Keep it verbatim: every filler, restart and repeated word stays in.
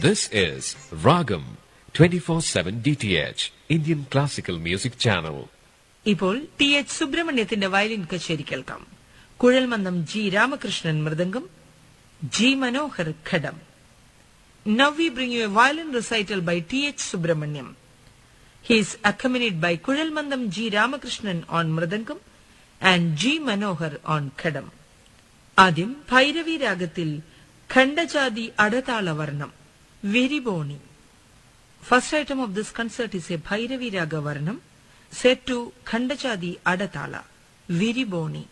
This is Ragam twenty-four seven D T H, Indian Classical Music Channel. ഇപ്പോൾ T H സുബ്രഹ്മണ്യത്തിന്റെ violin കച്ചേരി കേൾക്കാം. കുഴൽമന്ദം G Ramakrishnan mridangam, G Manohar ghatam. Now we bring you a violin recital by T H Subramaniam. He is accompanied by Kuzhalmandam G. Ramakrishnan on Mridangam and G. Manohar on Khadam. ആദ്യം ഭൈരവി രാഗത്തിൽ ഖണ്ഡജാതി അടതാള വർണ്ണം വിരിബോണി. First item of this concert is a Bhairavi Raga Varnam set to Khandajadi Adatala, Viriboni.